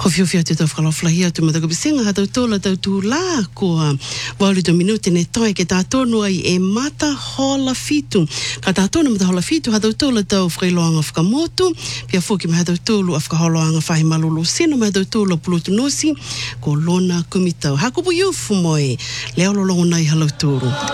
Hofio te tau whakalawhilahia tu matako bisenga hatau tōla tau tū la kua wauri do minute ne toi ke tātonu ai e mata hola fitu. Ka tātonu mata hola fitu hatau tōla tau whailoanga whakamotu, pia fōki ma hatau tōlu a whakaholoanga whahi malulu sino ma hatau tōla pulutu nosi ko lona kumitau. Hakupu yufu moe, leo lolongo nai halau tōru.